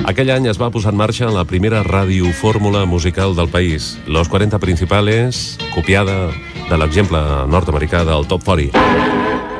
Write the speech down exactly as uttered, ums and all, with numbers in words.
Aquell any es va posar en marxa la primera radiofórmula musical del país, Los cuarenta Principales, copiada de l'exemple nord-americà del Top quaranta.